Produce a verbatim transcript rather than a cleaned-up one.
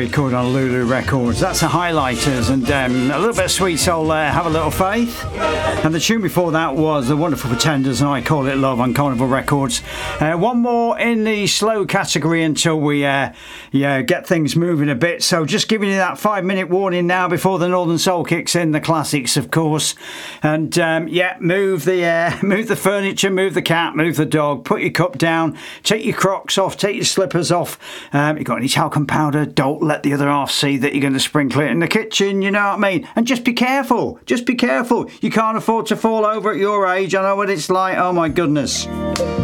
recorded on Lulu Records. That's the Highlighters, and um, a little bit of Sweet Soul there, Have a Little Faith. And the tune before that was The Wonderful Pretenders and I Call It Love on Carnival Records. Uh, one more in the slow category until we uh, yeah, get things moving a bit. So just giving you that five minute warning now before the Northern Soul kicks in, the classics of course. And um, yeah, move the, uh, move the furniture, move the cat, move the dog, put your cup down, take your Crocs off, take your slippers off. Um, you got any talcum powder? Don't let the other half see that you're going to sprinkle it in the kitchen, you know what I mean? And just be careful, just be careful. You can't afford to fall over at your age. I know what it's like, oh my goodness.